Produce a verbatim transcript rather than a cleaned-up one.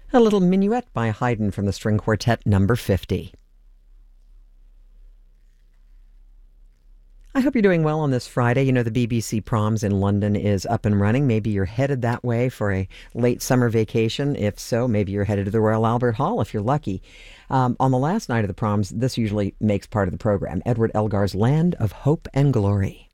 A little minuet by Haydn from the String Quartet number fifty. I hope you're doing well on this Friday. You know, the B B C Proms in London is up and running. Maybe you're headed that way for a late summer vacation. If so, maybe you're headed to the Royal Albert Hall if you're lucky. Um, on the last night of the Proms, this usually makes part of the program. Edward Elgar's Land of Hope and Glory.